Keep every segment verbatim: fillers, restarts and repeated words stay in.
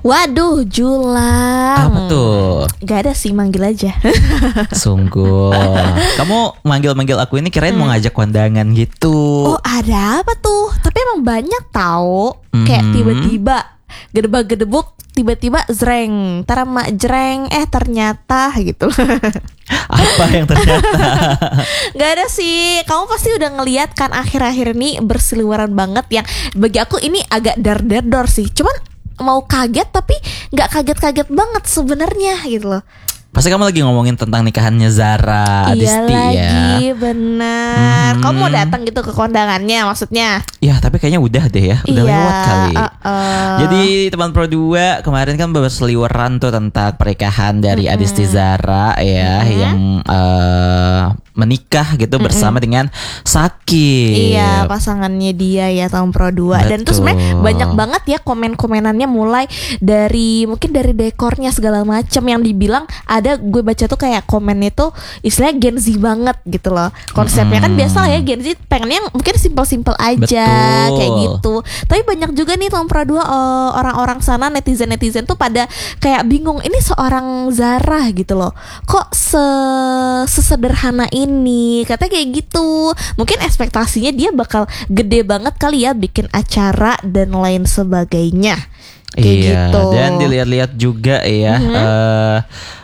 Waduh, Julang. Apa tuh? Gak ada sih, manggil aja. Sungguh. Kamu manggil-manggil aku ini kirain hmm. mau ngajak kondangan gitu. Oh, ada apa tuh? Tapi emang banyak tahu. Mm-hmm. Kayak tiba-tiba gedebak-gedebuk, tiba-tiba zreng, ntar mak jreng, eh ternyata gitu. Apa yang ternyata? Gak ada sih. Kamu pasti udah ngeliat kan akhir-akhir ini berseliweran banget. Yang bagi aku ini agak dar-dar-dor sih. Cuman mau kaget tapi nggak kaget-kaget banget sebenarnya gitu loh. Pasti kamu lagi ngomongin tentang nikahannya Zara Adisti ya. Iya lagi, benar. Hmm. Kamu mau datang gitu ke kondangannya maksudnya? Ya tapi kayaknya udah deh ya. Udah iya, lewat kali. uh, uh. Jadi teman Pro dua kemarin kan berseliweran tuh tentang pernikahan dari mm-hmm. Adisti Zara ya, mm-hmm. yang uh, menikah gitu mm-hmm. bersama dengan Sakib. Iya, pasangannya dia ya tahun Pro dua. Betul. Dan tuh sebenarnya banyak banget ya komen-komenannya, mulai dari mungkin dari dekornya segala macam yang dibilang ada, gue baca tuh kayak komen itu istilahnya Gen Z banget gitu loh. Konsepnya mm-hmm. kan biasa lah ya, Gen Z pengennya mungkin simpel-simpel aja. Betul. Kayak gitu. Tapi banyak juga nih tahun Pro dua uh, orang-orang sana, netizen-netizen tuh pada kayak bingung, ini seorang Zara gitu loh, kok se- sesederhana ini, katanya kayak gitu. Mungkin ekspektasinya dia bakal gede banget kali ya, bikin acara dan lain sebagainya. Kayak iya gitu. Dan dilihat-lihat juga ya mm-hmm. uh,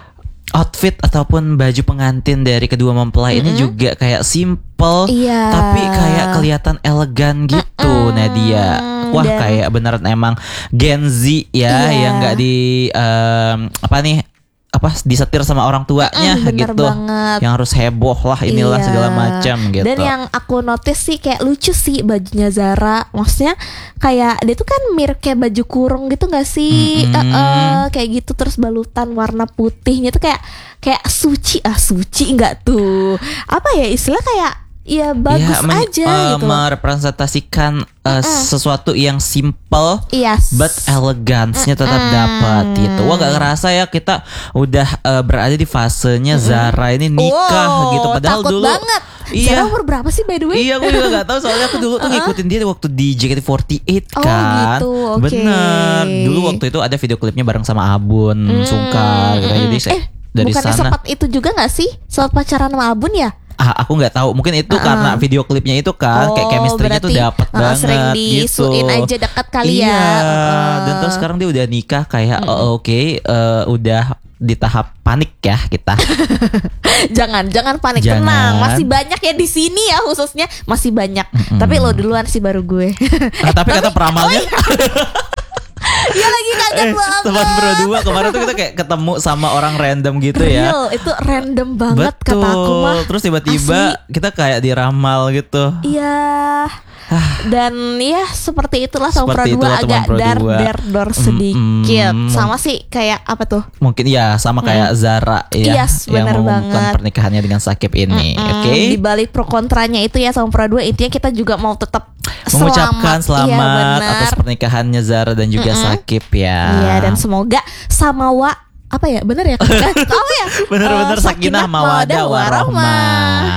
outfit ataupun baju pengantin dari kedua mempelai mm-hmm. ini juga kayak simple, iya. tapi kayak kelihatan elegan gitu, mm-hmm. Nadia. Wah, dan kayak beneran emang Gen Z ya, iya. yang nggak di um, apa nih apa disetir sama orang tuanya mm, gitu, banget. Yang harus heboh lah inilah iya. segala macam gitu. Dan yang aku notice sih kayak lucu sih bajunya Zara, maksudnya kayak dia tuh kan mirip kayak baju kurung gitu nggak sih, mm-hmm. uh, uh, kayak gitu, terus balutan warna putihnya tuh kayak kayak suci ah suci nggak tuh, apa ya istilah kayak ya bagus ya, men- aja uh, gitu, merepresentasikan uh, sesuatu yang simple, yes. but elegansnya tetap mm-hmm. dapat gitu. Wah, gak ngerasa ya kita udah uh, berada di fasenya mm-hmm. Zara ini nikah wow, gitu. Padahal takut dulu banget. Iya. Zara umur berapa sih by the way? Iya, aku juga gak tahu, soalnya aku dulu tuh ngikutin dia waktu di J K T empat delapan kan. Oh gitu, okay. Bener. Dulu waktu itu ada video klipnya bareng sama Abun mm-hmm. Sungkar gitu. Jadi eh, dari bukannya sana sempat itu juga gak sih, sempat pacaran sama Abun ya? Ah, aku nggak tahu, mungkin itu uh-uh. karena video klipnya itu kan, oh, kayak chemistry-nya tuh dapet uh, banget sering gitu. disuin aja dekat kali iya. ya. Uh. Dan terus sekarang dia udah nikah kayak uh, oke, okay, uh, udah di tahap panik ya kita. jangan, jangan panik, jangan. Tenang, masih banyak ya di sini ya khususnya, masih banyak. Mm-hmm. Tapi lo duluan sih baru gue. Nah, tapi kata peramalnya. Oh, iya. Dia lagi kaget eh, banget. Teman Pro dua kemarin tuh kita kayak ketemu sama orang random gitu ya. Real, itu random banget. Betul. Kata aku mah. Terus tiba-tiba asli. Kita kayak diramal gitu. Iya. Dan ya seperti itulah tahun Pro seperti dua agak Pro dar der dor sedikit. Mm-hmm. Sama sih kayak apa tuh? Mungkin ya sama kayak mm. Zara ya, yes, yang mengumumkan banget. pernikahannya dengan Sakib ini. Mm-hmm. Oke. Okay? Di balik pro kontranya itu ya tahun Pro dua, intinya kita juga mau tetap mengucapkan selamat, selamat iya, atas pernikahannya Zara dan juga mm-hmm. Sakib ya. Iya, dan semoga samawa apa ya? Bener ya? Apa ya? Bener-bener uh, sakinah mawadah warahmah.